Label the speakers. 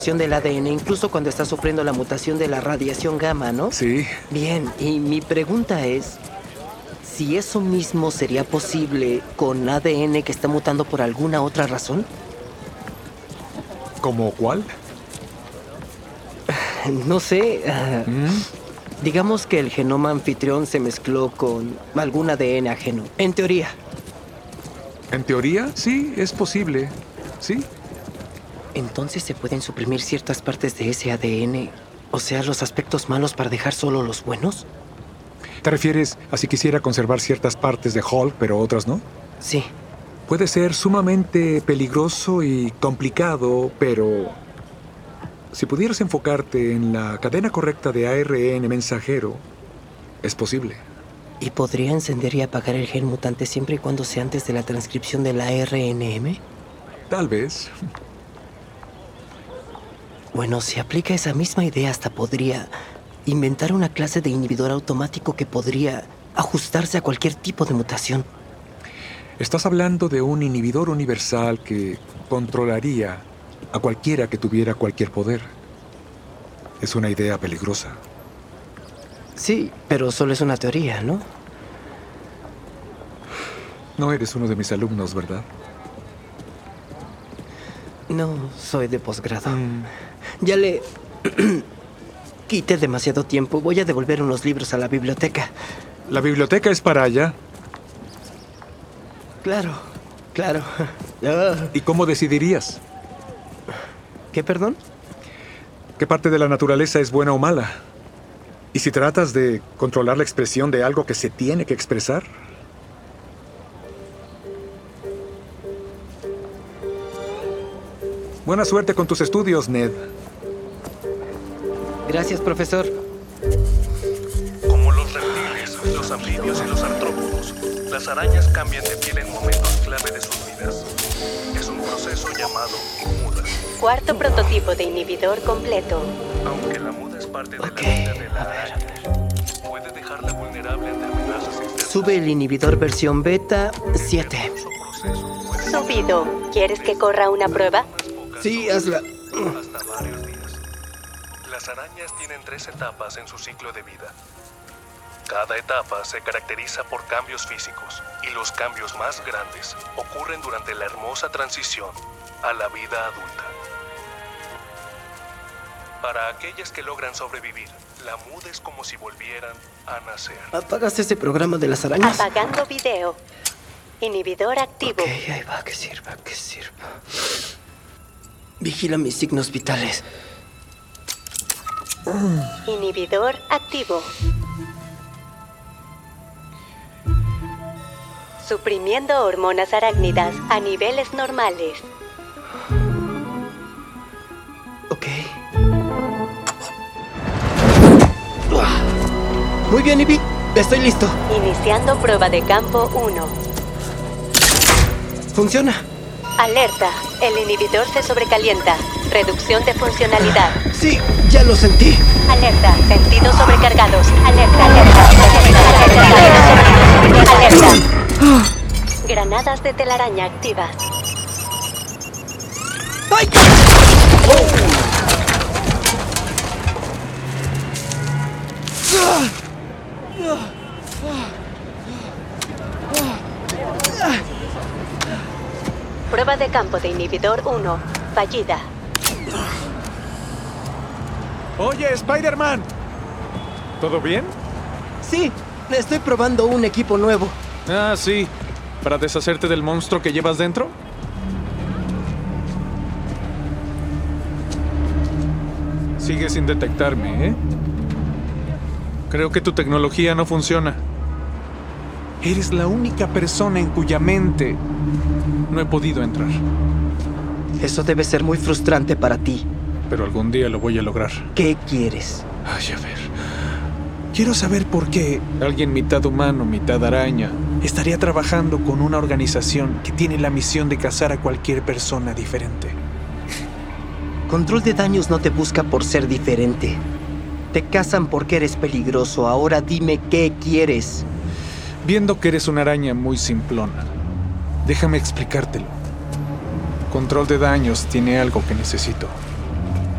Speaker 1: del ADN, incluso cuando está sufriendo la mutación de la radiación gamma, ¿no?
Speaker 2: Sí.
Speaker 1: Bien, y mi pregunta es si eso mismo sería posible con ADN que está mutando por alguna otra razón.
Speaker 2: ¿Cómo cuál?
Speaker 1: No sé, digamos que el genoma anfitrión se mezcló con algún ADN ajeno, en teoría.
Speaker 2: En teoría, sí, es posible. Sí.
Speaker 1: Entonces se pueden suprimir ciertas partes de ese ADN, o sea, los aspectos malos para dejar solo los buenos.
Speaker 2: ¿Te refieres a si quisiera conservar ciertas partes de Hulk, pero otras no?
Speaker 1: Sí.
Speaker 2: Puede ser sumamente peligroso y complicado, pero si pudieras enfocarte en la cadena correcta de ARN mensajero, es posible.
Speaker 1: ¿Y podría encender y apagar el gen mutante siempre y cuando sea antes de la transcripción del ARNM?
Speaker 2: Tal vez.
Speaker 1: Bueno, si aplica esa misma idea, hasta podría inventar una clase de inhibidor automático que podría ajustarse a cualquier tipo de mutación.
Speaker 2: Estás hablando de un inhibidor universal que controlaría a cualquiera que tuviera cualquier poder. Es una idea peligrosa.
Speaker 1: Sí, pero solo es una teoría, ¿no?
Speaker 2: No eres uno de mis alumnos, ¿verdad?
Speaker 1: No, soy de posgrado. Ya le quité demasiado tiempo. Voy a devolver unos libros a la biblioteca.
Speaker 2: La biblioteca es para allá.
Speaker 1: Claro, claro.
Speaker 2: ¿Y cómo decidirías?
Speaker 1: ¿Qué, perdón?
Speaker 2: ¿Qué parte de la naturaleza es buena o mala? ¿Y si tratas de controlar la expresión de algo que se tiene que expresar? Buena suerte con tus estudios, Ned.
Speaker 1: Gracias, profesor.
Speaker 3: Como los reptiles, los anfibios y los artrópodos, las arañas cambian de piel en momentos clave de sus vidas. Es un proceso llamado muda.
Speaker 4: Cuarto prototipo de inhibidor completo.
Speaker 3: Aunque la muda es parte de la vida de la araña, puede dejarla vulnerable ante amenazas externas.
Speaker 1: Sube el inhibidor versión beta 7.
Speaker 4: Subido. ¿Quieres que corra una prueba?
Speaker 1: Sí, hazla.
Speaker 3: Hasta varios días. Las arañas tienen 3 etapas en su ciclo de vida. Cada etapa se caracteriza por cambios físicos, y los cambios más grandes ocurren durante la hermosa transición a la vida adulta. Para aquellas que logran sobrevivir, la muda es como si volvieran a nacer.
Speaker 1: ¿Apagas ese programa de las arañas?
Speaker 4: Apagando video. Inhibidor activo.
Speaker 1: Ok, ahí va, que sirva, que sirva. Vigila mis signos vitales.
Speaker 4: Inhibidor activo. Suprimiendo hormonas arácnidas a niveles normales.
Speaker 1: Ok. Muy bien, Ivy. Estoy listo.
Speaker 4: Iniciando prueba de campo 1.
Speaker 1: Funciona.
Speaker 4: Alerta. El inhibidor se sobrecalienta. Reducción de funcionalidad.
Speaker 1: Sí, ya lo sentí.
Speaker 4: Alerta. Sentidos sobrecargados. Alerta, alerta. Alerta. Alerta. Granadas de telaraña activas.
Speaker 1: ¡Ay!
Speaker 4: Prueba de campo de inhibidor 1. Fallida.
Speaker 2: Oye, Spider-Man. ¿Todo bien?
Speaker 1: Sí, estoy probando un equipo nuevo.
Speaker 5: Ah, sí. ¿Para deshacerte del monstruo que llevas dentro? Sigue sin detectarme, ¿eh? Creo que tu tecnología no funciona. Eres la única persona en cuya mente no he podido entrar.
Speaker 1: Eso debe ser muy frustrante para ti.
Speaker 5: Pero algún día lo voy a lograr.
Speaker 1: ¿Qué quieres?
Speaker 5: Ay, a ver. Quiero saber por qué alguien mitad humano, mitad araña, estaría trabajando con una organización que tiene la misión de cazar a cualquier persona diferente.
Speaker 1: Control de Daños no te busca por ser diferente. Te cazan porque eres peligroso. Ahora dime qué quieres.
Speaker 5: Viendo que eres una araña muy simplona, déjame explicártelo. Control de Daños tiene algo que necesito.